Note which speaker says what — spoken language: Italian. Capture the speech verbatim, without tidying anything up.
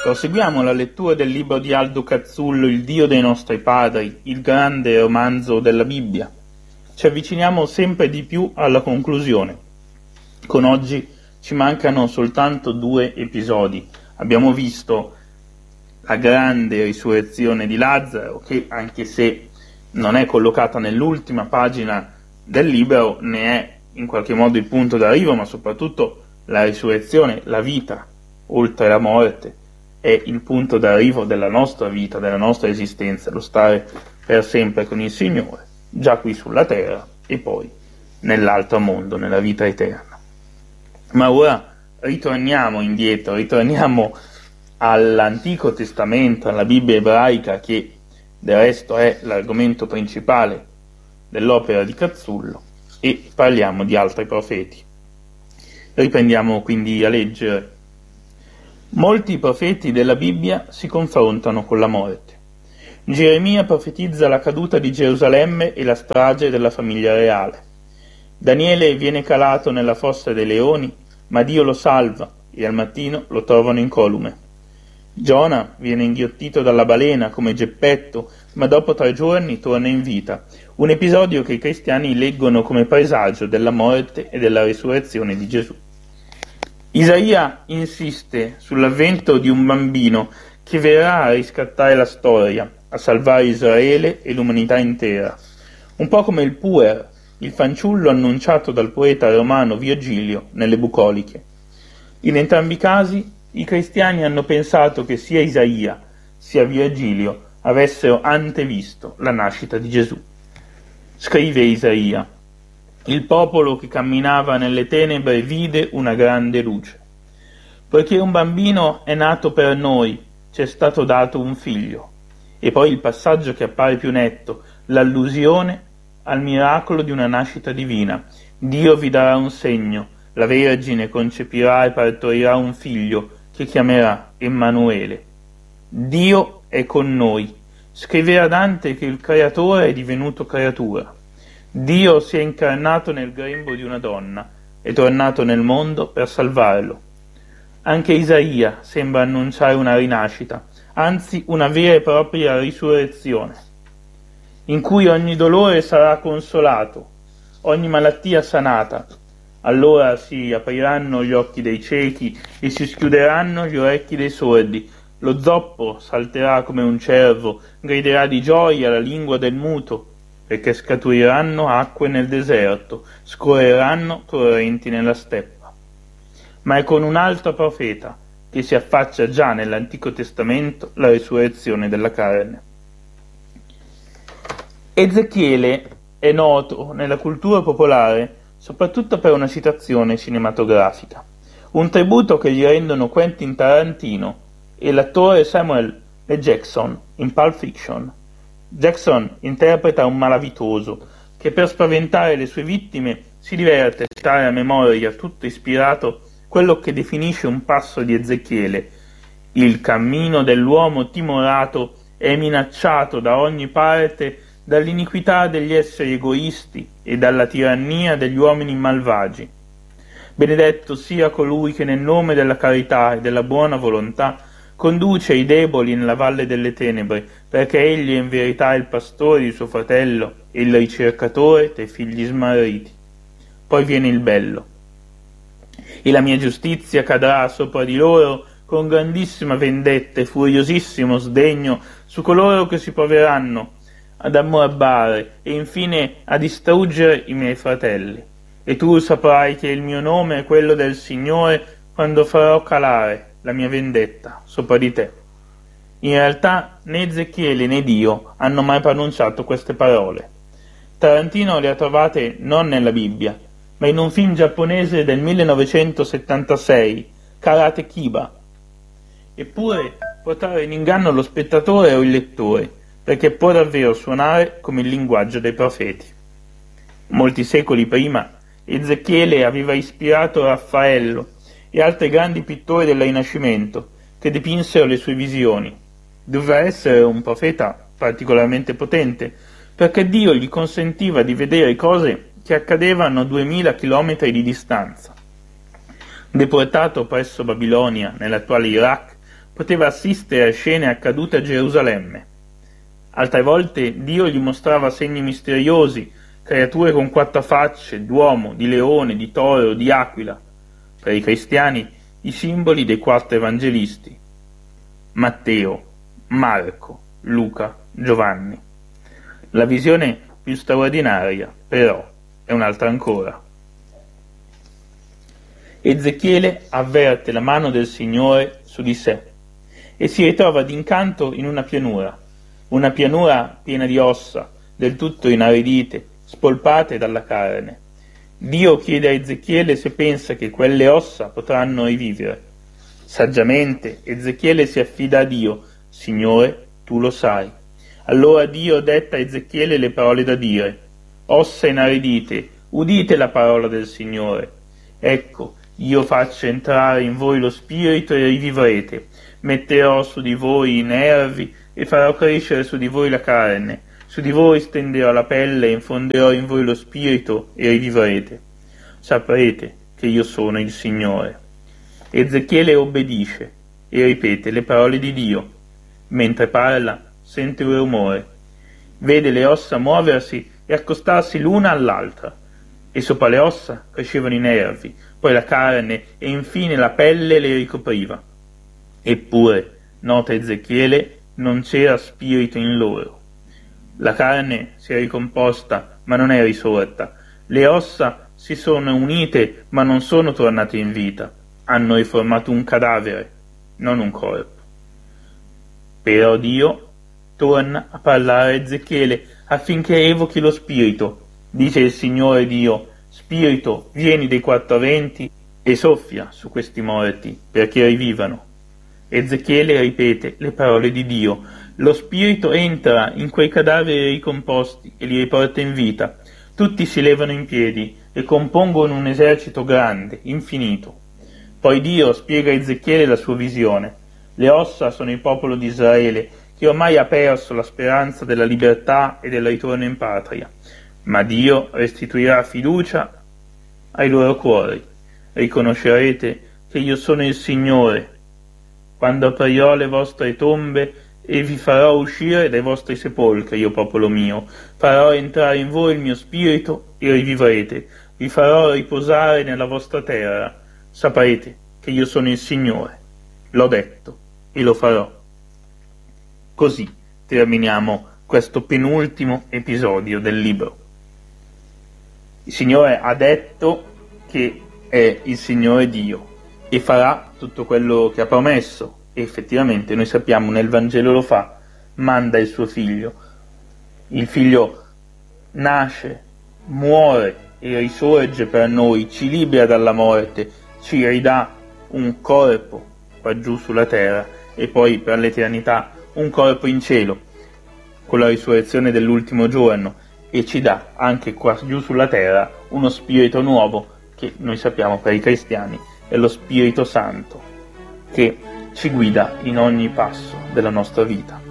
Speaker 1: Proseguiamo la lettura del libro di Aldo Cazzullo, Il Dio dei nostri padri, il grande romanzo della Bibbia. Ci avviciniamo sempre di più alla conclusione. Con oggi ci mancano soltanto due episodi. Abbiamo visto la grande risurrezione di Lazzaro, che anche se non è collocata nell'ultima pagina del libro, ne è in qualche modo il punto d'arrivo, ma soprattutto la risurrezione, la vita oltre la morte, è il punto d'arrivo della nostra vita, della nostra esistenza, lo stare per sempre con il Signore, già qui sulla terra e poi nell'altro mondo, nella vita eterna. Ma ora ritorniamo indietro, ritorniamo all'Antico Testamento, alla Bibbia ebraica, che del resto è l'argomento principale dell'opera di Cazzullo, e parliamo di altri profeti. Riprendiamo quindi a leggere. Molti profeti della Bibbia si confrontano con la morte. Geremia profetizza la caduta di Gerusalemme e la strage della famiglia reale. Daniele viene calato nella fossa dei leoni, ma Dio lo salva e al mattino lo trovano incolume. Giona viene inghiottito dalla balena come Geppetto, ma dopo tre giorni torna in vita, un episodio che i cristiani leggono come presagio della morte e della risurrezione di Gesù. Isaia insiste sull'avvento di un bambino che verrà a riscattare la storia, a salvare Israele e l'umanità intera, un po' come il puer, il fanciullo annunciato dal poeta romano Virgilio nelle Bucoliche. In entrambi i casi i cristiani hanno pensato che sia Isaia sia Virgilio avessero antevisto la nascita di Gesù. Scrive Isaia: il popolo che camminava nelle tenebre vide una grande luce. Poiché un bambino è nato per noi, ci è stato dato un figlio. E poi il passaggio che appare più netto, l'allusione al miracolo di una nascita divina. Dio vi darà un segno, la Vergine concepirà e partorirà un figlio che chiamerà Emanuele. Dio è con noi. Scriverà Dante che il Creatore è divenuto creatura. Dio si è incarnato nel grembo di una donna, è tornato nel mondo per salvarlo. Anche Isaia sembra annunciare una rinascita, anzi una vera e propria risurrezione, in cui ogni dolore sarà consolato, ogni malattia sanata. Allora si apriranno gli occhi dei ciechi e si schiuderanno gli orecchi dei sordi. Lo zoppo salterà come un cervo, griderà di gioia la lingua del muto, perché scaturiranno acque nel deserto, scorreranno torrenti nella steppa. Ma è con un altro profeta che si affaccia già nell'Antico Testamento la risurrezione della carne. Ezechiele è noto nella cultura popolare soprattutto per una citazione cinematografica, un tributo che gli rendono Quentin Tarantino e l'attore Samuel L. Jackson in Pulp Fiction. Jackson interpreta un malavitoso che per spaventare le sue vittime si diverte a citare a memoria, tutto ispirato, quello che definisce un passo di Ezechiele: il cammino dell'uomo timorato è minacciato da ogni parte dall'iniquità degli esseri egoisti e dalla tirannia degli uomini malvagi. Benedetto sia colui che nel nome della carità e della buona volontà conduce i deboli nella valle delle tenebre, perché egli è in verità il pastore di suo fratello e il ricercatore dei figli smarriti. Poi viene il bello: e la mia giustizia cadrà sopra di loro con grandissima vendetta e furiosissimo sdegno su coloro che si proveranno ad ammorbare e infine a distruggere i miei fratelli. E tu saprai che il mio nome è quello del Signore quando farò calare la mia vendetta sopra di te. In realtà né Ezechiele né Dio hanno mai pronunciato queste parole. Tarantino le ha trovate non nella Bibbia, ma in un film giapponese del millenovecentosettantasei, Karate Kiba. Eppure può trarre in inganno lo spettatore o il lettore, perché può davvero suonare come il linguaggio dei profeti. Molti secoli prima, Ezechiele aveva ispirato Raffaello e altri grandi pittori del Rinascimento che dipinsero le sue visioni. Doveva essere un profeta particolarmente potente, perché Dio gli consentiva di vedere cose che accadevano a duemila chilometri di distanza. Deportato presso Babilonia, nell'attuale Iraq, poteva assistere a scene accadute a Gerusalemme. Altre volte Dio gli mostrava segni misteriosi, creature con quattro facce, d'uomo, di leone, di toro, di aquila. Per i cristiani i simboli dei quattro evangelisti: Matteo, Marco, Luca, Giovanni. La visione più straordinaria, però, è un'altra ancora. Ezechiele avverte la mano del Signore su di sé e si ritrova d'incanto in una pianura, una pianura piena di ossa, del tutto inaridite, spolpate dalla carne. Dio chiede a Ezechiele se pensa che quelle ossa potranno rivivere. Saggiamente Ezechiele si affida a Dio: Signore, tu lo sai. Allora Dio detta a Ezechiele le parole da dire: ossa inaridite, udite la parola del Signore. Ecco, io faccio entrare in voi lo spirito e rivivrete, metterò su di voi i nervi e farò crescere su di voi la carne, su di voi stenderò la pelle e infonderò in voi lo spirito e rivivrete. Saprete che io sono il Signore. Ezechiele obbedisce e ripete le parole di Dio. Mentre parla, sente un rumore. Vede le ossa muoversi e accostarsi l'una all'altra, e sopra le ossa crescevano i nervi, poi la carne e infine la pelle le ricopriva. Eppure, nota Ezechiele, non c'era spirito in loro. La carne si è ricomposta, ma non è risorta. Le ossa si sono unite, ma non sono tornate in vita. Hanno riformato un cadavere, non un corpo. Però Dio torna a parlare a Ezechiele affinché evochi lo spirito. Dice il Signore Dio: Spirito, vieni dei quattro venti e soffia su questi morti perché rivivano. Ezechiele ripete le parole di Dio. Lo spirito entra in quei cadaveri ricomposti e li riporta in vita. Tutti si levano in piedi e compongono un esercito grande, infinito. Poi Dio spiega a Ezechiele la sua visione. Le ossa sono il popolo di Israele, che ormai ha perso la speranza della libertà e del ritorno in patria. Ma Dio restituirà fiducia ai loro cuori. Riconoscerete che io sono il Signore, quando aprirò le vostre tombe e vi farò uscire dai vostri sepolcri, o popolo mio. Farò entrare in voi il mio spirito e rivivrete. Vi farò riposare nella vostra terra. Saprete che io sono il Signore. L'ho detto e lo farò. Così terminiamo questo penultimo episodio del libro. Il Signore ha detto che è il Signore Dio e farà tutto quello che ha promesso, e effettivamente noi sappiamo, nel Vangelo lo fa, manda il suo figlio. Il figlio nasce, muore e risorge per noi, ci libera dalla morte, ci ridà un corpo qua giù sulla terra e poi per l'eternità un corpo in cielo con la risurrezione dell'ultimo giorno, e ci dà anche qua giù sulla terra uno spirito nuovo che noi sappiamo per i cristiani è lo Spirito Santo, che ci guida in ogni passo della nostra vita.